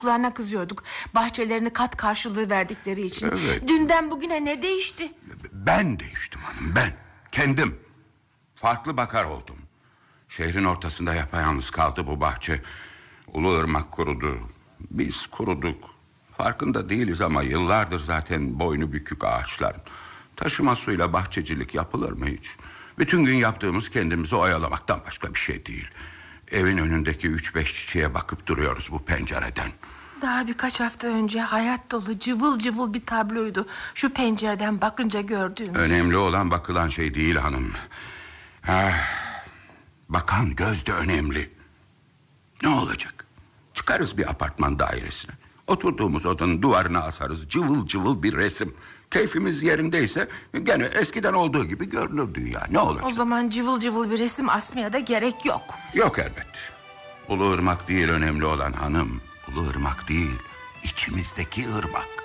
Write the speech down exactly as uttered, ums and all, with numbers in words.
Kullarına kızıyorduk. Bahçelerini kat karşılığı verdikleri için. Evet. Dünden bugüne ne değişti? Ben değiştim hanım, ben. Kendim. Farklı bakar oldum. Şehrin ortasında yapayalnız kaldı bu bahçe. Uluırmak kurudu. Biz kuruduk. Farkında değiliz ama yıllardır zaten boynu bükük ağaçlar. Taşıma suyla bahçecilik yapılır mı hiç? Bütün gün yaptığımız kendimizi oyalamaktan başka bir şey değil. Evin önündeki üç beş çiçeğe bakıp duruyoruz bu pencereden. Daha birkaç hafta önce hayat dolu cıvıl cıvıl bir tabloydu şu pencereden bakınca gördüğümüz. Önemli olan bakılan şey değil hanım. Ah, bakan göz de önemli. Ne olacak? Çıkarız bir apartman dairesine. Oturduğumuz odanın duvarına asarız cıvıl cıvıl bir resim. Keyfimiz yerindeyse gene eskiden olduğu gibi görünür dünya. Ne olacak? O zaman cıvıl cıvıl bir resim asmaya da gerek yok. Yok elbet. Uluırmak değil önemli olan hanım. Uluırmak değil, içimizdeki ırmak.